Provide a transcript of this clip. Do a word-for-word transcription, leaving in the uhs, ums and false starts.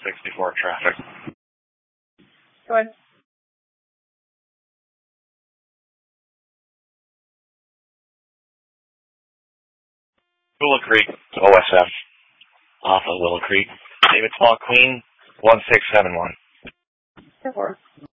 sixty-four traffic. Go ahead. Willow Creek, O S F. Off of Willow Creek. David Paul Queen, one six seven one. four.